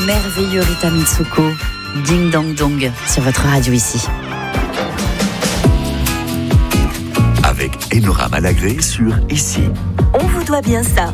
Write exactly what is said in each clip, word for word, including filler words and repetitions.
merveilleux Rita Mitsuko, Ding Dong Dong, sur votre radio ici. Avec Enora Malagré sur Ici. On vous doit bien ça.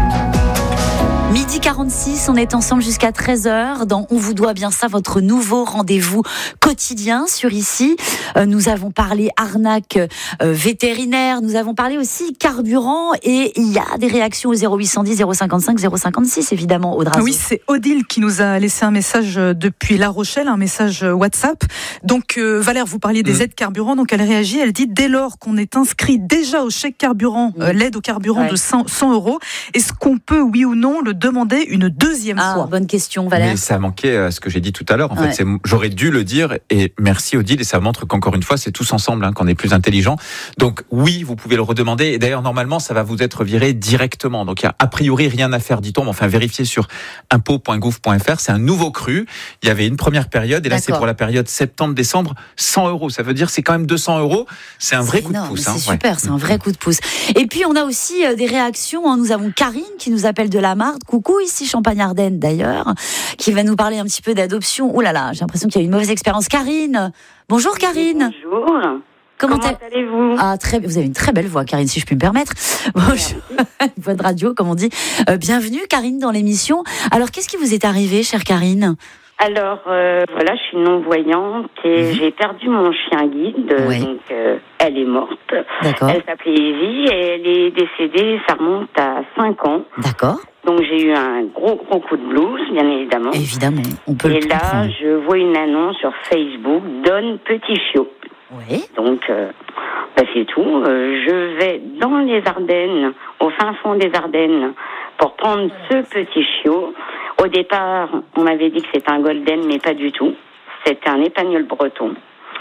midi quarante-six, on est ensemble jusqu'à treize heures dans On vous doit bien ça, votre nouveau rendez-vous quotidien sur Ici. Euh, nous avons parlé arnaque euh, vétérinaire, nous avons parlé aussi carburant et il y a des réactions au zéro huit cent dix zéro cinquante-cinq zéro cinquante-six évidemment, Audrey. Oui, c'est Odile qui nous a laissé un message depuis La Rochelle, un message WhatsApp. Donc euh, Valère, vous parliez des mmh. aides carburant, donc elle réagit, elle dit dès lors qu'on est inscrit déjà au chèque carburant, mmh. euh, l'aide au carburant ouais. de cent euros, est-ce qu'on peut oui ou non le demander une deuxième ah, fois? Bonne question, Valère. Mais ça manquait à ce que j'ai dit tout à l'heure. En ouais. fait, c'est, j'aurais dû le dire et merci Odile. Et ça montre qu'encore une fois, c'est tous ensemble hein, qu'on est plus intelligent. Donc oui, vous pouvez le redemander. Et d'ailleurs, normalement, ça va vous être viré directement. Donc il y a a priori rien à faire, dit-on. Mais enfin, vérifiez sur impôts point gouv point f r. C'est un nouveau cru. Il y avait une première période et là, D'accord. c'est pour la période septembre-décembre, cent euros. Ça veut dire c'est quand même deux cents euros. C'est un c'est vrai énorme, coup de pouce. C'est hein, super, ouais. c'est un vrai coup de pouce. Et puis on a aussi euh, des réactions. Hein. Nous avons Karine qui nous appelle de la Marne. Coucou, ici Champagne-Ardenne d'ailleurs, qui va nous parler un petit peu d'adoption. Oh là là, j'ai l'impression qu'il y a eu une mauvaise expérience. Karine, bonjour Karine. Bonjour. Comment, Comment allez-vous? Ah, très, vous avez une très belle voix, Karine, si je puis me permettre. Bonjour, une voix de radio, comme on dit. Euh, bienvenue, Karine, dans l'émission. Alors, qu'est-ce qui vous est arrivé, chère Karine? Alors, euh, voilà, je suis non-voyante et mmh. j'ai perdu mon chien guide. Ouais. Donc, euh, elle est morte. D'accord. Elle s'appelait Evie et elle est décédée, ça remonte à cinq ans. D'accord. Donc, j'ai eu un gros, gros coup de blues, bien évidemment. Évidemment, on peut et le là, comprendre. je vois une annonce sur Facebook, Donne Petit Chiot. Oui. Donc, euh, bah, c'est tout. Euh, je vais dans les Ardennes, au fin fond des Ardennes, pour prendre ce petit chiot. Au départ, on m'avait dit que c'était un golden, mais pas du tout. C'était un épagnol breton.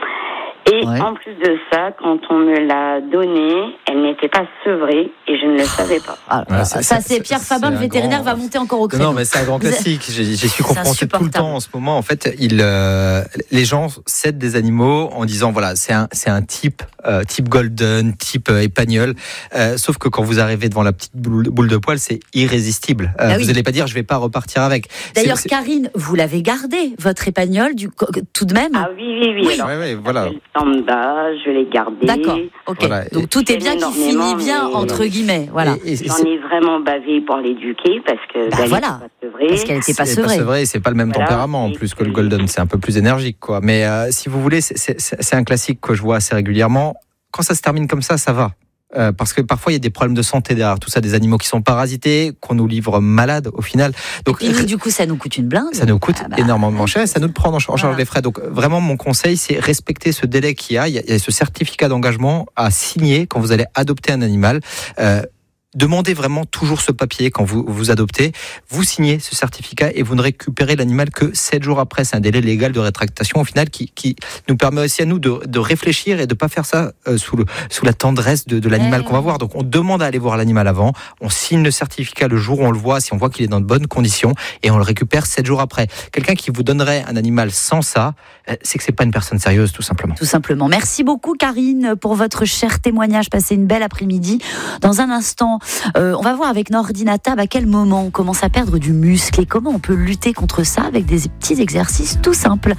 Et ouais. en plus de ça, quand on me l'a donné, elle n'était pas sevrée et je ne le savais pas. Ah, ouais, ça, ça, c'est Pierre c'est Fabin, le vétérinaire, grand... va monter encore au créneau. Non, mais c'est un grand classique. J'y suis confronté tout le temps en ce moment. En fait, il, euh, les gens cèdent des animaux en disant voilà, c'est un, c'est un type, euh, type golden, type euh, épagnol. Euh, sauf que quand vous arrivez devant la petite boule, boule de poil, c'est irrésistible. Euh, ah oui. Vous n'allez pas dire je vais pas repartir avec. D'ailleurs, c'est, c'est... Karine, vous l'avez gardé votre épagnol, du tout de même. Ah oui, oui, oui. oui. Alors, ouais, ouais, voilà. Je l'ai gardé. D'accord. Ok. Voilà. Donc tout est bien qui finit bien entre guillemets. Voilà. Et, et, J'en ai vraiment bavé pour l'éduquer parce que bah voilà. Parce qu'elle n'était pas sevrée. C'est pas sevrée. C'est pas le même voilà. tempérament en plus que le golden. C'est un peu plus énergique, quoi. Mais euh, si vous voulez, c'est, c'est, c'est un classique que je vois assez régulièrement. Quand ça se termine comme ça, ça va. Euh, parce que parfois il y a des problèmes de santé derrière tout ça, des animaux qui sont parasités, qu'on nous livre malades au final. Donc, et puis nous, du coup, ça nous coûte une blinde. Ça nous coûte ah bah, énormément cher et ça nous de prendre en charge voilà. les frais. Donc vraiment, mon conseil, c'est respecter ce délai qu'il y a. Il y a, il y a ce certificat d'engagement à signer quand vous allez adopter un animal. Euh, Demandez vraiment toujours ce papier quand vous vous adoptez. Vous signez ce certificat et vous ne récupérez l'animal que sept jours après. C'est un délai légal de rétractation au final qui, qui nous permet aussi à nous de, de réfléchir et de ne pas faire ça euh, sous, le, sous la tendresse de, de l'animal mmh. qu'on va voir. Donc on demande à aller voir l'animal avant. On signe le certificat le jour où on le voit, si on voit qu'il est dans de bonnes conditions et on le récupère sept jours après. Quelqu'un qui vous donnerait un animal sans ça, euh, c'est que c'est pas une personne sérieuse tout simplement. Tout simplement. Merci beaucoup Karine pour votre cher témoignage. Passez une belle après-midi. Dans un instant, Euh, on va voir avec Nordine Atab à quel moment on commence à perdre du muscle et comment on peut lutter contre ça avec des petits exercices tout simples.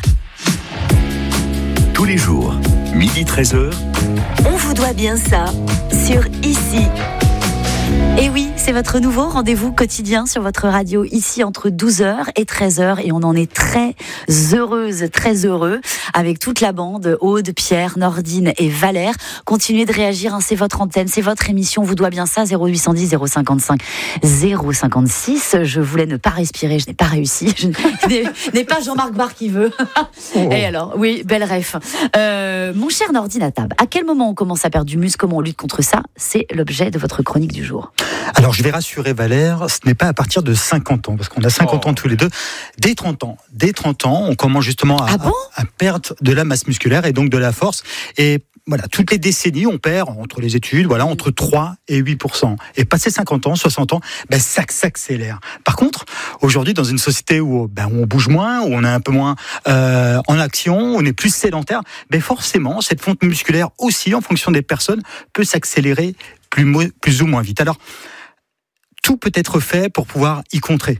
Tous les jours, midi treize heures. On vous doit bien ça sur Ici. Et oui, c'est votre nouveau rendez-vous quotidien sur votre radio ici entre douze heures et treize heures et on en est très heureuse, très heureux avec toute la bande, Aude, Pierre, Nordine et Valère. Continuez de réagir, hein, c'est votre antenne, c'est votre émission, on vous doit bien ça, zéro huit cent dix zéro cinquante-cinq zéro cinquante-six. Je voulais ne pas respirer, je n'ai pas réussi, je n'ai, n'ai pas Jean-Marc Barr qui veut. Et alors, oui, belle ref. Euh, mon cher Nordine Atab, à quel moment on commence à perdre du muscle, comment on lutte contre ça? C'est l'objet de votre chronique du jour. Alors je vais rassurer Valère, ce n'est pas à partir de cinquante ans, parce qu'on a cinquante oh. ans tous les deux. Dès trente ans, dès trente ans, on commence justement à, ah bon à, à perdre de la masse musculaire et donc de la force. Et voilà, toutes les décennies, on perd entre les études, voilà, entre trois et huit pour cent. Et passé cinquante ans, soixante ans, ben, ça s'accélère. Par contre, aujourd'hui, dans une société où, ben, on bouge moins, où on est un peu moins euh, en action, on est plus sédentaire, ben, forcément, cette fonte musculaire aussi, en fonction des personnes, peut s'accélérer plus, plus ou moins vite. Alors, tout peut être fait pour pouvoir y contrer.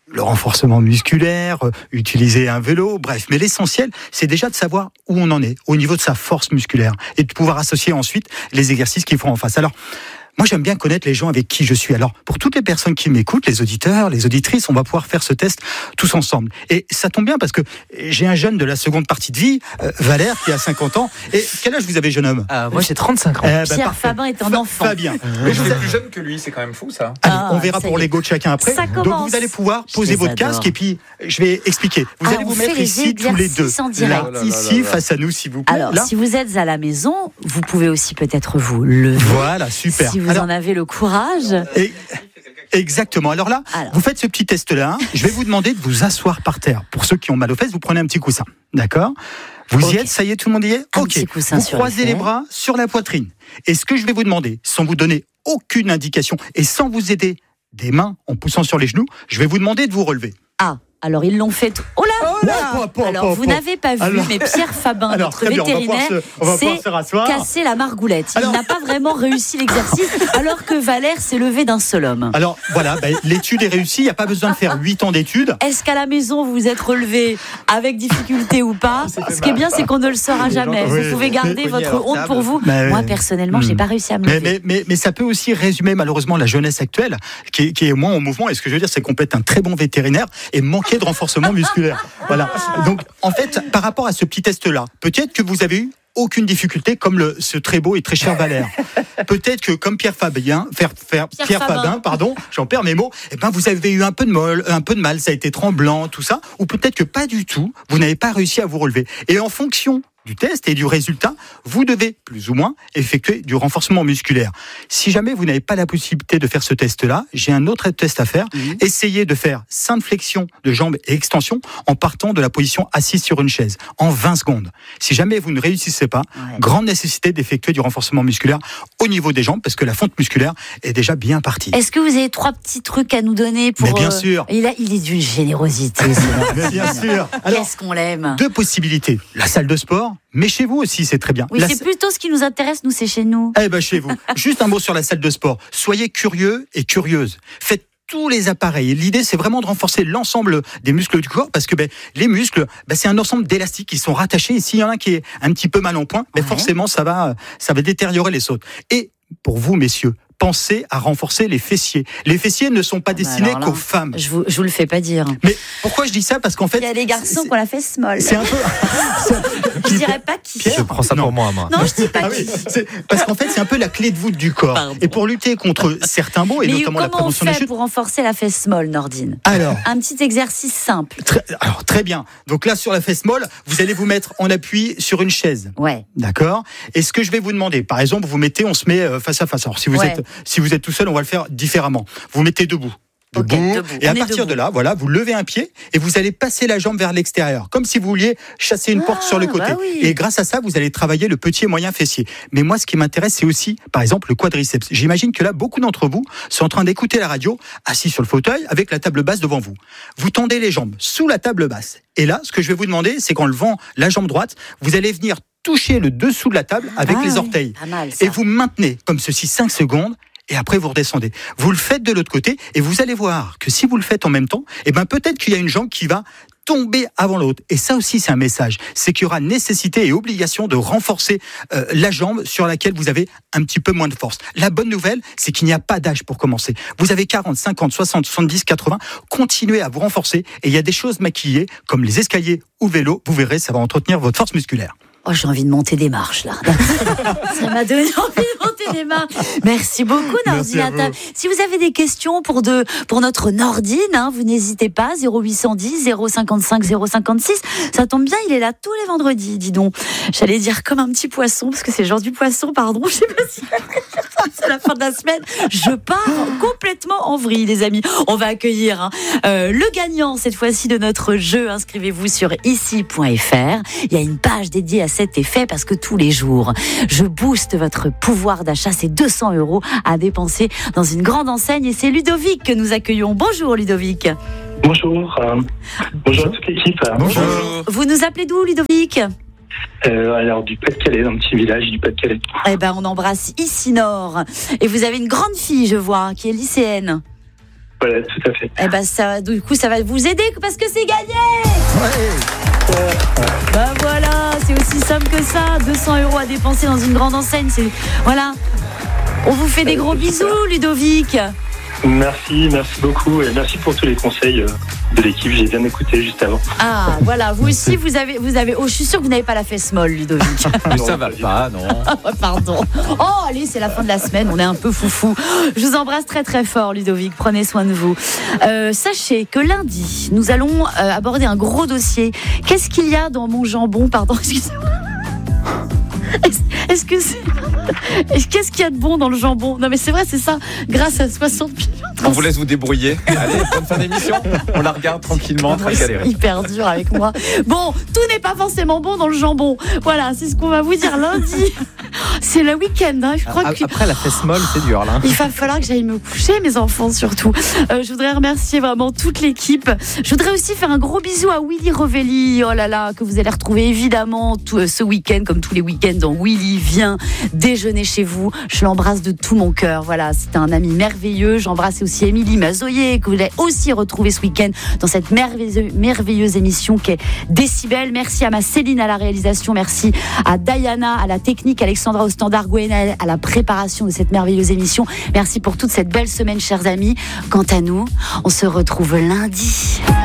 le renforcement musculaire, euh, utiliser un vélo, bref. Mais l'essentiel, c'est déjà de savoir où on en est, au niveau de sa force musculaire, et de pouvoir associer ensuite les exercices qu'il faut en face. Alors, moi, j'aime bien connaître les gens avec qui je suis. Alors, pour toutes les personnes qui m'écoutent, les auditeurs, les auditrices, on va pouvoir faire ce test tous ensemble. Et ça tombe bien parce que j'ai un jeune de la seconde partie de vie, euh, Valère, qui a cinquante ans. Et quel âge vous avez, jeune homme ? euh, Moi, j'ai trente-cinq ans. Eh ben, Pierre parfait. Fabin est un enfant. Fabien. Mais je suis plus jeune que lui, c'est quand même fou ça. Allez, Ah, on verra ça pour y est. l'ego de chacun après. Ça Donc commence. vous allez pouvoir Je poser les votre adore. casque et puis je vais expliquer. Vous Ah, allez on vous fait mettre les ici tous les deux. exercices en direct. Là, ici, face à nous, s'il vous plaît. Alors, Là. si vous êtes à la maison, vous pouvez aussi peut-être vous lever. Voilà, super. Si vous Alors, en avez le courage. et- exactement. Alors là, Alors. vous faites ce petit test-là. Je vais vous demander de vous asseoir par terre. Pour ceux qui ont mal aux fesses, vous prenez un petit coussin. D'accord ? Vous Ok. y êtes, ça y est, tout le monde y est ? Un Ok. petit coussin Vous sur croisez les les fesses. bras sur la poitrine. Et ce que je vais vous demander, sans vous donner aucune indication et sans vous aider des mains en poussant sur les genoux, je vais vous demander de vous relever. Ah, alors ils l'ont fait. tout- Oh là là Hop, hop, Alors hop, vous hop. n'avez pas vu, Alors- mais Pierre Fabin, Alors, notre très bien, on va vétérinaire, pouvoir se- on va pouvoir s'est se rasseoir. cassé la margoulette. Il Alors- n'a pas vraiment réussi l'exercice, alors que Valère s'est levé d'un seul homme. Alors voilà, ben, l'étude est réussie, il n'y a pas besoin de faire huit ans d'études. Est-ce qu'à la maison vous vous êtes relevé avec difficulté ou pas ? Ce qui est bien, c'est qu'on ne le saura jamais. Oui. Vous pouvez garder Mais- votre honte pour vous. Mais- Moi, personnellement, j'ai Hmm. pas réussi à me Mais, lever. mais, mais, mais ça peut aussi résumer malheureusement la jeunesse actuelle, qui est, qui est moins en mouvement. Et ce que je veux dire, c'est qu'on peut être un très bon vétérinaire et manquer de renforcement musculaire. Voilà. Donc, en fait, par rapport à ce petit test-là, peut-être que vous avez eu aucune difficulté, comme le, ce très beau et très cher Valère. Peut-être que, comme Pierre Fabien, faire, faire, Pierre Pierre, Fabin. Fabin, pardon, j'en perds mes mots, eh ben, vous avez eu un peu de mal, un peu de mal, ça a été tremblant, tout ça, ou peut-être que pas du tout, vous n'avez pas réussi à vous relever. Et en fonction du test et du résultat, vous devez plus ou moins effectuer du renforcement musculaire. Si jamais vous n'avez pas la possibilité de faire ce test-là, j'ai un autre test à faire. Mhm. Essayez de faire cinq flexions de jambes et extensions en partant de la position assise sur une chaise en vingt secondes. Si jamais vous ne réussissez pas, Ouais. grande nécessité d'effectuer du renforcement musculaire au niveau des jambes parce que la fonte musculaire est déjà bien partie. Est-ce que vous avez trois petits trucs à nous donner pour Mais bien euh, sûr. Il, a, il est d'une générosité. ce Mais bien sûr. Alors, Qu'est-ce qu'on l'aime. deux possibilités. La salle de sport, mais chez vous aussi, c'est très bien. Oui, La c'est plutôt ce qui nous intéresse, nous, c'est chez nous. Eh ben chez vous. Juste un mot sur la salle de sport. Soyez curieux et curieuse. Faites tous les appareils. L'idée, c'est vraiment de renforcer l'ensemble des muscles du corps parce que ben, les muscles, ben, c'est un ensemble d'élastiques qui sont rattachés. Et s'il y en a un qui est un petit peu mal en point, ben, Ouais. forcément, ça va, ça va détériorer les sautes. Et pour vous, messieurs, pensez à renforcer les fessiers. Les fessiers ne sont pas destinés alors là, qu'aux femmes. Je vous, je vous le fais pas dire. Mais pourquoi je dis ça ? Parce qu'en fait, Il y a des garçons c'est- qu'on la fait small. c'est un peu. Je dirais pas qui. Je prends ça Non. pour moi, moi. Non, je dis pas Ah qui. oui, c'est- parce qu'en fait, c'est un peu la clé de voûte du corps. Pardon. Et pour lutter contre certains maux, et Mais notamment la comment on prévention des fait chutes. pour renforcer la fesse molle, Nordine ? Alors, Un petit exercice simple. très, alors, très bien. Donc là, sur la fesse molle, vous allez vous mettre en appui sur une chaise. Ouais. D'accord. Et ce que je vais vous demander, par exemple, vous mettez, on se met euh, face à face. Alors, si vous Ouais. êtes, si vous êtes tout seul, on va le faire différemment. Vous mettez debout. Ok, Debout. debout. Et à On est partir debout. de là, voilà, vous levez un pied et vous allez passer la jambe vers l'extérieur, comme si vous vouliez chasser une porte Ah, sur le côté. bah oui. Et grâce à ça, vous allez travailler le petit et moyen fessier. Mais moi, ce qui m'intéresse, c'est aussi, par exemple, le quadriceps. J'imagine que là, beaucoup d'entre vous sont en train d'écouter la radio, assis sur le fauteuil, avec la table basse devant vous. Vous tendez les jambes sous la table basse. Et là, ce que je vais vous demander, c'est qu'en levant la jambe droite, vous allez venir toucher le dessous de la table avec Ah les oui, orteils. Pas mal, ça. Et vous maintenez comme ceci cinq secondes. Et après, vous redescendez. Vous le faites de l'autre côté et vous allez voir que si vous le faites en même temps, eh ben, peut-être qu'il y a une jambe qui va tomber avant l'autre. Et ça aussi, c'est un message. C'est qu'il y aura nécessité et obligation de renforcer euh, la jambe sur laquelle vous avez un petit peu moins de force. La bonne nouvelle, c'est qu'il n'y a pas d'âge pour commencer. Vous avez quarante, cinquante, soixante, soixante-dix, quatre-vingts. Continuez à vous renforcer. Et il y a des choses maquillées, comme les escaliers ou le vélo. Vous verrez, ça va entretenir votre force musculaire. Oh, j'ai envie de monter des marches, là. Ça m'a donné envie de monter des marches. Merci beaucoup, Merci Nordine. à vous. Attal. Si vous avez des questions pour, de, pour notre Nordine, hein, vous n'hésitez pas. zéro huit cent dix, zéro cinquante-cinq, zéro cinquante-six. Ça tombe bien, il est là tous les vendredis, dis donc. J'allais dire comme un petit poisson, parce que c'est le genre du poisson, pardon. Je sais pas si c'est la fin de la semaine. Je pars complètement en vrille, les amis. On va accueillir hein, euh, le gagnant, cette fois-ci, de notre jeu. Inscrivez-vous sur ici point f r. Il y a une page dédiée à cet effet parce que tous les jours, je booste votre pouvoir d'achat. C'est deux cents euros à dépenser dans une grande enseigne et c'est Ludovic que nous accueillons. Bonjour Ludovic. Bonjour, euh, bonjour à toute l'équipe. Bonjour. Vous nous appelez d'où Ludovic ? Euh, alors du Pas-de-Calais, d'un petit village du Pas-de-Calais. Eh ben on embrasse ici Nord. Et vous avez une grande fille, je vois, qui est lycéenne. Voilà, tout à fait. Eh ben, ça, du coup, ça va vous aider parce que c'est gagné. Ouais. Bah voilà, c'est aussi simple que ça. deux cents euros à dépenser dans une grande enseigne. C'est, voilà. On vous fait des gros bisous, Ludovic. Merci, merci beaucoup et merci pour tous les conseils de l'équipe. J'ai bien écouté juste avant. Ah, voilà. Vous aussi, vous avez, vous avez. Oh, je suis sûre que vous n'avez pas la fesse molle, Ludovic. Mais Non, ça va pas pas, non. Pardon. Oh, allez, c'est la fin de la semaine. On est un peu foufou. Je vous embrasse très très fort, Ludovic. Prenez soin de vous. Euh, sachez que lundi, nous allons euh, aborder un gros dossier. Qu'est-ce qu'il y a dans mon jambon? Pardon, excusez-moi. Est-ce, est-ce que c'est. Qu'est-ce qu'il y a de bon dans le jambon? Non, mais c'est vrai, c'est ça. Grâce à soixante millions. On vous laisse vous débrouiller. Allez, bonne fin d'émission. On la regarde tranquillement, très galéré. Hyper dur avec moi. Bon, tout n'est pas forcément bon dans le jambon. Voilà, c'est ce qu'on va vous dire lundi. C'est le week-end, hein. Je crois que... Après la fesse molle, c'est dur là. Il va falloir que j'aille me coucher, mes enfants surtout. Euh, je voudrais remercier vraiment toute l'équipe. Je voudrais aussi faire un gros bisou à Willy Revelli. Oh là là, que vous allez retrouver évidemment tout, euh, ce week-end, comme tous les week-ends, dans Willy vient déjeuner chez vous. Je l'embrasse de tout mon cœur. Voilà, c'est un ami merveilleux. J'embrasse aussi Émilie Mazoyer, que vous allez aussi retrouver ce week-end dans cette merveilleuse, merveilleuse émission qui est Décibel. Merci à ma Céline à la réalisation. Merci à Diana à la technique, Alexandra au standard, Gwenaël à la préparation de cette merveilleuse émission. Merci pour toute cette belle semaine, chers amis. Quant à nous, on se retrouve lundi.